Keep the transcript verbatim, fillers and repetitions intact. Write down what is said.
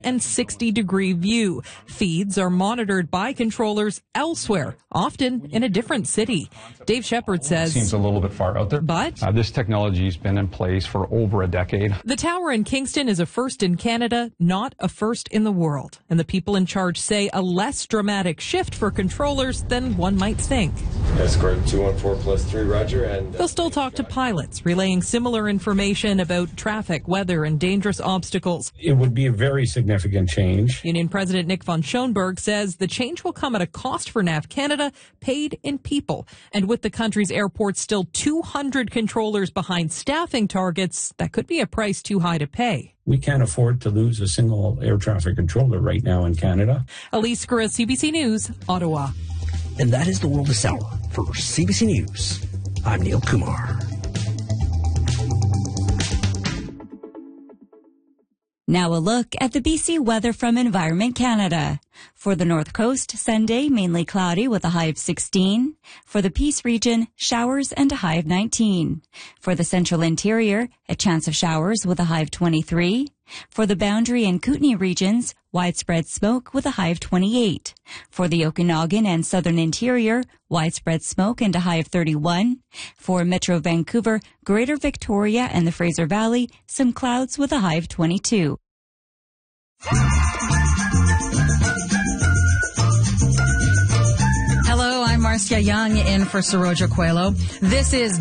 and sixty degree view. Feeds are monitored by controllers elsewhere, often in a different city. Dave Shepard says, seems a little bit far out there, but uh, this technology has been in place for over a decade. The tower in Kingston is a first in Canada, not a first in the world. And the people in charge say a less dramatic shift for controllers than one might think. Escort two one four plus three, roger. And They'll still talk to pilots, relaying similar information about traffic, weather, and dangerous obstacles. It would be a very significant change. Union President Nick von Schoenberg says the change will come at a cost for Nav Canada, paid in people. And with the country's airports still two hundred controllers behind staffing targets, that could be a price too high to pay. We can't afford to lose a single air traffic controller right now in Canada. Elise Skura, C B C News, Ottawa. And that is the world this hour. For C B C News, I'm Neil Kumar. Now a look at the B C weather from Environment Canada. For the North Coast, Sunday, mainly cloudy with a high of sixteen. For the Peace region, showers and a high of nineteen. For the Central Interior, a chance of showers with a high of twenty-three. For the Boundary and Kootenay regions, widespread smoke with a high of twenty-eight. For the Okanagan and Southern Interior, widespread smoke and a high of thirty-one. For Metro Vancouver, Greater Victoria and the Fraser Valley, some clouds with a high of twenty-two. Hello, I'm Marcia Young in for Saroja Coelho. This is